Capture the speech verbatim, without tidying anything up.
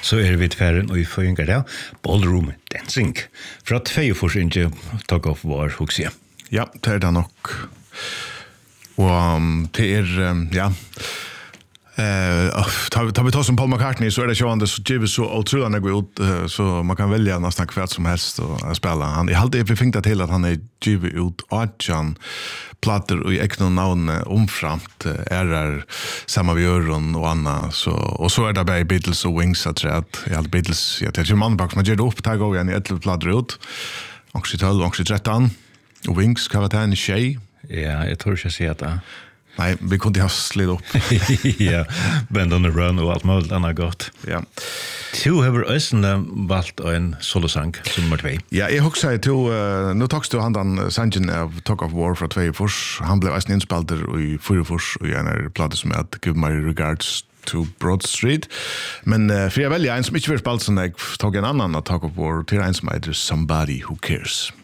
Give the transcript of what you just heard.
Så er vi tverren og i føringer da, Ballroom Dancing. Fra tveiefors ikke Tug of War, husker jeg. Ja, det er det nok. Og um, det er, um, ja... Eh, tar tar vi tar som Paul McCartney så är det ju så ger vi så otroligt att gå ut så man kan välja nästan kvart som helst och spela. Han är alltid förfängt till att han är ger ut Arjan plattor och ekno namn omframt är där samma vi gör och Anna så och så är det bara Beatles och Wings att säga att jag Beatles jag tar ju manbox man ger upp tag och igen i ett plattor ut. Och så tar och så tretton och Wings kan vara en tjej. Ja, jag tror jag ser det. Nej, vi kunde ha slid upp. Ja, Bend on the Run och allt möjligt annat gott. Ja. Du har ösen valt en solosang som nummer två. Ja, jag också säger till uh, nu tog du han den sangen av Tug of War från två fors. Han blev ösen inspelad i fyra fors och en platta som heter Give My Regards to Broad Street. Men uh, för jag väljer en som inte vill spela så jag tog en annan av Tug of War till en som heter Somebody Who Cares.